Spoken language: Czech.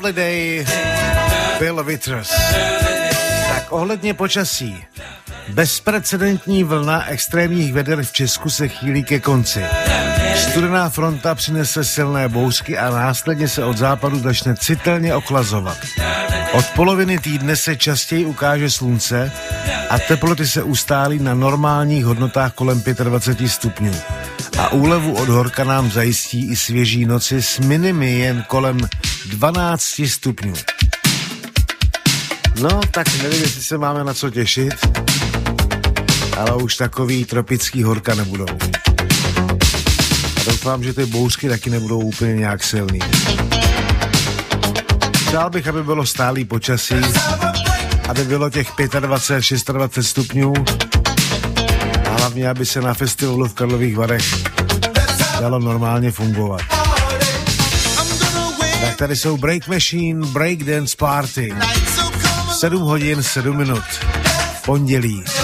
Holiday, Bill Withers. Tak ohledně počasí. Bezprecedentní vlna extrémních veder v Česku se chýlí ke konci. Studená fronta přinese silné bouřky a následně se od západu začne citelně ochlazovat. Od poloviny týdne se častěji ukáže slunce a teploty se ustálí na normálních hodnotách kolem 25 stupňů. A úlevu od horka nám zajistí i svěží noci s minimy jen kolem 12 stupňů. No, tak nevím, jestli se máme na co těšit, ale už takový tropický horka nebudou. A doufám, že ty bouřky taky nebudou úplně nějak silný. Přál bych, aby bylo stálý počasí, aby bylo těch 25, 26 stupňů a hlavně, aby se na festivalu v Karlových Varech dalo normálně fungovat. Tak tady jsou Break Machine, Breakdance Party. 7 hodin, 7 minut. Pondělí.